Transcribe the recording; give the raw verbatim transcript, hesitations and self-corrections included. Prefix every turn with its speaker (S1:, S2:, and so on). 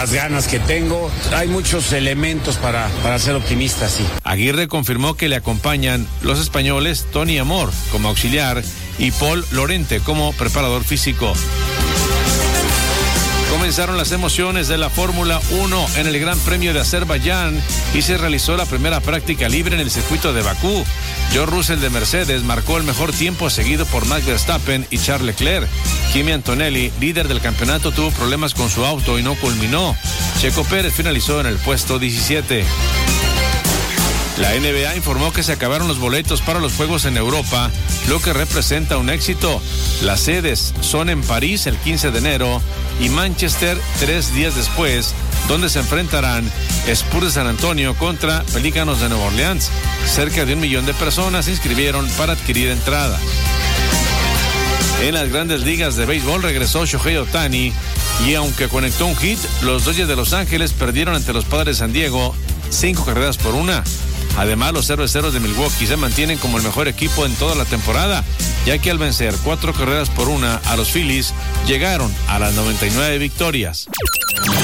S1: las ganas que tengo. Hay muchos elementos para, para ser optimista, sí.
S2: Aguirre confirmó que le acompañan los españoles Tony Amor como auxiliar y Paul Lorente como preparador físico. Comenzaron las emociones de la Fórmula uno en el Gran Premio de Azerbaiyán y se realizó la primera práctica libre en el circuito de Bakú. George Russell de Mercedes marcó el mejor tiempo, seguido por Max Verstappen y Charles Leclerc. Kimi Antonelli, líder del campeonato, tuvo problemas con su auto y no culminó. Checo Pérez finalizó en el puesto diecisiete. La N B A informó que se acabaron los boletos para los Juegos en Europa, lo que representa un éxito. Las sedes son en París el quince de enero y Manchester tres días después, donde se enfrentarán Spurs de San Antonio contra Pelícanos de Nueva Orleans. Cerca de un millón de personas se inscribieron para adquirir entradas. En las grandes ligas de béisbol regresó Shohei Ohtani y aunque conectó un hit, los Dodgers de Los Ángeles perdieron ante los Padres de San Diego cinco carreras por una. Además, los Cerveceros de Milwaukee se mantienen como el mejor equipo en toda la temporada, ya que al vencer cuatro carreras por una a los Phillies, llegaron a las noventa y nueve victorias.